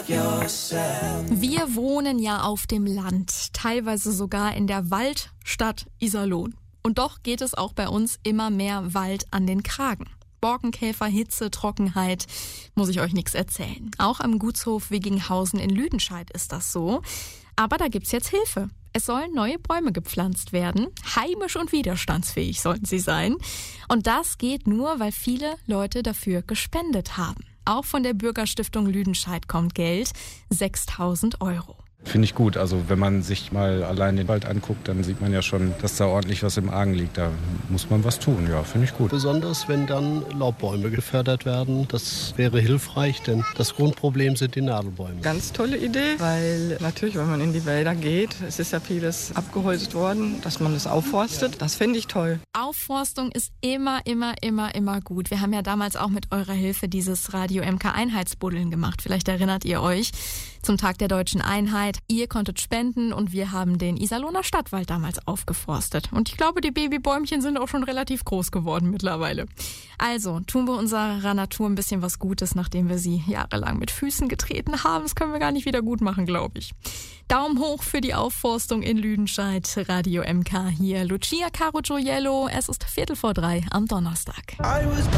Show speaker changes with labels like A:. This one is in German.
A: Wir wohnen ja auf dem Land, teilweise sogar in der Waldstadt Iserlohn. Und doch geht es auch bei uns immer mehr Wald an den Kragen. Borkenkäfer, Hitze, Trockenheit, muss ich euch nichts erzählen. Auch am Gutshof Wigginghausen in Lüdenscheid ist das so. Aber da gibt's jetzt Hilfe. Es sollen neue Bäume gepflanzt werden. Heimisch und widerstandsfähig sollten sie sein. Und das geht nur, weil viele Leute dafür gespendet haben. Auch von der Bürgerstiftung Lüdenscheid kommt Geld, 6.000 €.
B: Finde ich gut. Also wenn man sich mal allein den Wald anguckt, dann sieht man ja schon, dass da ordentlich was im Argen liegt. Da muss man was tun. Ja, finde ich gut.
C: Besonders wenn dann Laubbäume gefördert werden. Das wäre hilfreich, denn das Grundproblem sind die Nadelbäume.
D: Ganz tolle Idee, weil natürlich, wenn man in die Wälder geht, es ist ja vieles abgeholzt worden, dass man es aufforstet. Das finde ich toll.
A: Aufforstung ist immer gut. Wir haben ja damals auch mit eurer Hilfe dieses Radio MK Einheitsbuddeln gemacht. Vielleicht erinnert ihr euch zum Tag der Deutschen Einheit. Ihr konntet spenden und wir haben den Iserlohner Stadtwald damals aufgeforstet. Und ich glaube, die Babybäumchen sind auch schon relativ groß geworden mittlerweile. Also tun wir unserer Natur ein bisschen was Gutes, nachdem wir sie jahrelang mit Füßen getreten haben. Das können wir gar nicht wieder gut machen, glaube ich. Daumen hoch für die Aufforstung in Lüdenscheid. Radio MK hier. Lucia Caro Gioiello. Es ist 2:45 am Donnerstag.